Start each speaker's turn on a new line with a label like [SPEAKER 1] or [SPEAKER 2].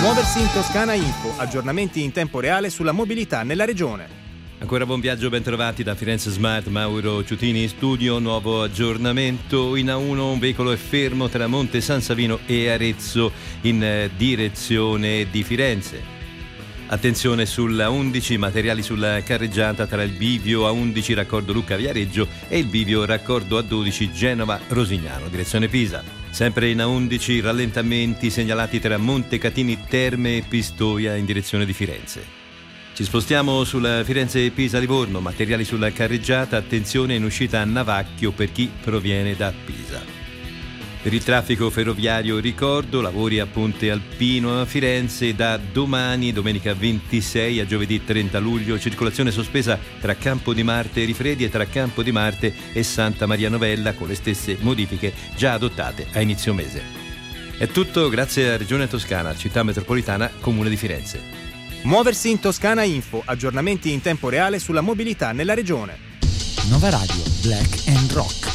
[SPEAKER 1] Muoversi in Toscana Info, aggiornamenti in tempo reale sulla mobilità nella regione.
[SPEAKER 2] Ancora buon viaggio, ben trovati da Firenze Smart, Mauro Ciutini in studio, nuovo aggiornamento. In A1 un veicolo è fermo tra Monte San Savino e Arezzo in direzione di Firenze. Attenzione sulla 11, materiali sulla carreggiata tra il bivio A11 raccordo Lucca Viareggio e il bivio raccordo A12 Genova Rosignano, direzione Pisa. Sempre in A11 rallentamenti segnalati tra Montecatini Terme e Pistoia in direzione di Firenze. Ci spostiamo sulla Firenze-Pisa-Livorno, materiali sulla carreggiata, attenzione in uscita a Navacchio per chi proviene da Pisa. Per il traffico ferroviario ricordo, lavori a Ponte Alpino a Firenze da domani, domenica 26 a giovedì 30 luglio, circolazione sospesa tra Campo di Marte e Rifredi e tra Campo di Marte e Santa Maria Novella con le stesse modifiche già adottate a inizio mese. È tutto grazie a Regione Toscana, Città Metropolitana, Comune di Firenze.
[SPEAKER 1] Muoversi in Toscana Info, aggiornamenti in tempo reale sulla mobilità nella regione.
[SPEAKER 3] Nova Radio, Black and Rock.